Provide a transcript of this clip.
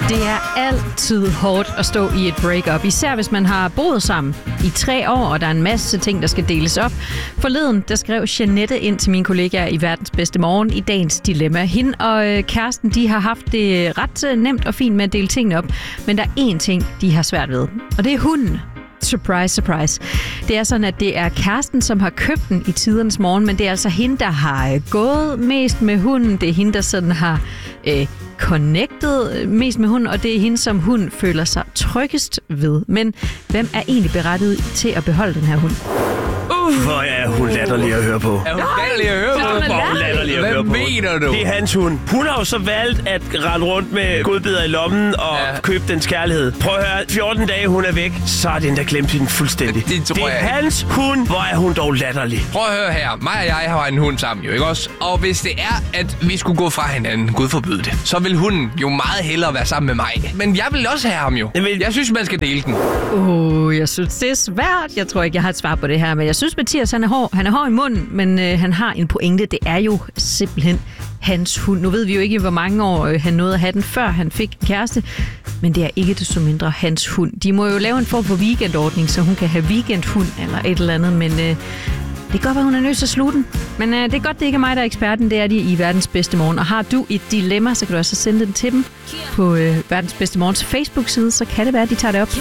Det er altid hårdt at stå i et breakup, især hvis man har boet sammen i 3 år, og der er en masse ting, der skal deles op. Forleden, der skrev Jeanette ind til mine kollegaer i Verdens Bedste Morgen i dagens dilemma. Hende og kæresten, de har haft det ret nemt og fint med at dele tingene op, men der er én ting, de har svært ved, og det er hunden. Surprise, surprise. Det er sådan, at det er kæresten, som har købt den i tidernes morgen, men det er altså hende, der har gået mest med hunden. Det er hende, der sådan har connected mest med hunden, og det er hende, som hun føler sig tryggest ved. Men hvem er egentlig berettiget til at beholde den her hund? Hvor er hun latterlig at høre på. Er hun latterlig at høre på? Hvor er hun latterlig at høre på. Hvad mener du? Det er hans hund. Hun har jo så valgt at rende rundt med godbidder i lommen og købe dens kærlighed. Prøv at høre, 14 dage hun er væk, så er den der glemt hende fuldstændig. Det er hans hund. Hvor er hun dog latterlig. Prøv at høre her. Mig og jeg har en hund sammen, jo ikke også? Og hvis det er, at vi skulle gå fra hinanden, Gud forbyde det, så vil hunden jo meget hellere være sammen med mig. Men jeg vil også have ham jo. Jeg synes, man skal dele den. Jeg synes, det er svært. Jeg tror ikke, jeg har et svar på det her, men jeg synes, Mathias, han er hård i munden, men han har en pointe. Det er jo simpelthen hans hund. Nu ved vi jo ikke, hvor mange år han nåede at have den, før han fik en kæreste, men det er ikke desto mindre hans hund. De må jo lave en form for weekendordning, så hun kan have weekendhund eller et eller andet, men det kan godt være, hun er nødt til at slutte den. Men det er godt, det ikke er mig, der er eksperten. Det er de i Verdens Bedste Morgen. Og har du et dilemma, så kan du også sende den til dem på Verdens Bedste Morgens Facebook-side, så kan det være, at de tager det op.